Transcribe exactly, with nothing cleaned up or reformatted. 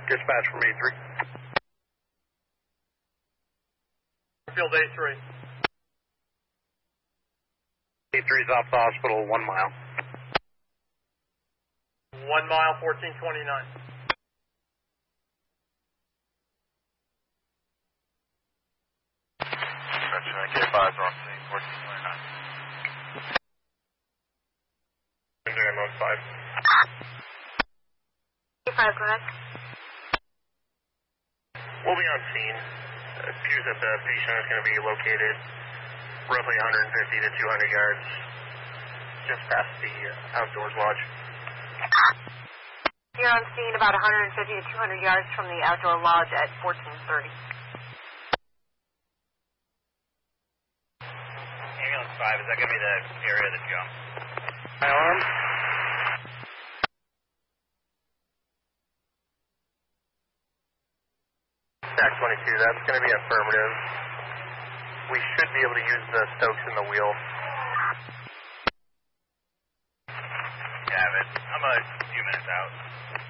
Dispatch from A three. Field A three. A three's off the hospital, one mile. One mile, fourteen twenty-nine. Gotcha, K five, off scene, fourteen twenty-nine. Mode five. K five, go ahead. We'll be on scene. It appears that the patient is going to be located roughly one fifty to two hundred yards just past the uh, outdoors lodge. You're on scene about one fifty to two hundred yards from the outdoor lodge at fourteen thirty. Ambulance five, is that going to be the area of the jump? My arm. Stack twenty-two, that's going to be affirmative. We should be able to use the Stokes in the wheel. Yeah, but I'm a few minutes out.